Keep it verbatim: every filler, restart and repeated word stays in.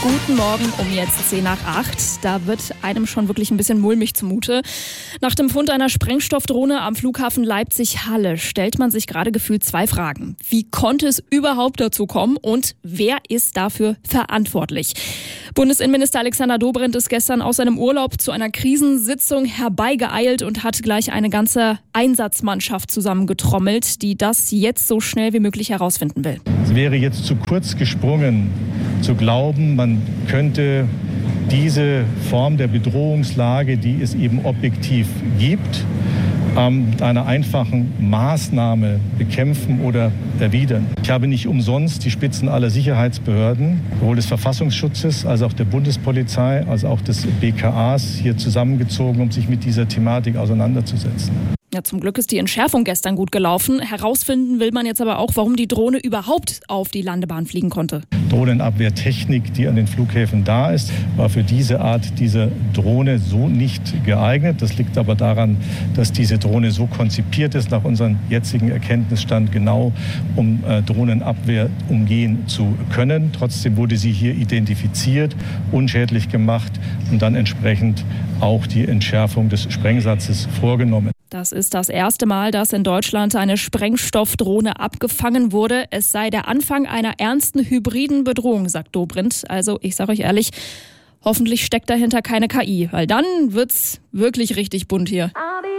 Guten Morgen, um jetzt zehn nach acht. Da wird einem schon wirklich ein bisschen mulmig zumute. Nach dem Fund einer Sprengstoffdrohne am Flughafen Leipzig-Halle stellt man sich gerade gefühlt zwei Fragen. Wie konnte es überhaupt dazu kommen und wer ist dafür verantwortlich? Bundesinnenminister Alexander Dobrindt ist gestern aus seinem Urlaub zu einer Krisensitzung herbeigeeilt und hat gleich eine ganze Einsatzmannschaft zusammengetrommelt, die das jetzt so schnell wie möglich herausfinden will. Es wäre jetzt zu kurz gesprungen, zu glauben, man könnte diese Form der Bedrohungslage, die es eben objektiv gibt, mit einer einfachen Maßnahme bekämpfen oder erwidern. Ich habe nicht umsonst die Spitzen aller Sicherheitsbehörden, sowohl des Verfassungsschutzes als auch der Bundespolizei, als auch des B K As hier zusammengezogen, um sich mit dieser Thematik auseinanderzusetzen. Ja, zum Glück ist die Entschärfung gestern gut gelaufen. Herausfinden will man jetzt aber auch, warum die Drohne überhaupt auf die Landebahn fliegen konnte. Drohnenabwehrtechnik, die an den Flughäfen da ist, war für diese Art dieser Drohne so nicht geeignet. Das liegt aber daran, dass diese Drohne so konzipiert ist, nach unserem jetzigen Erkenntnisstand genau, um äh, Drohnenabwehr umgehen zu können. Trotzdem wurde sie hier identifiziert, unschädlich gemacht und dann entsprechend auch die Entschärfung des Sprengsatzes vorgenommen. Das ist das erste Mal, dass in Deutschland eine Sprengstoffdrohne abgefangen wurde. Es sei der Anfang einer ernsten hybriden Bedrohung, sagt Dobrindt. Also ich sage euch ehrlich, hoffentlich steckt dahinter keine K I, weil dann wird's wirklich richtig bunt hier.